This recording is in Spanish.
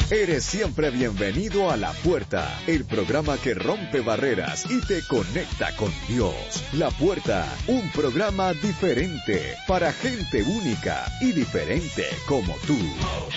Eres siempre bienvenido a La Puerta, el programa que rompe barreras y te conecta con Dios. La Puerta, un programa diferente para gente única y diferente como tú.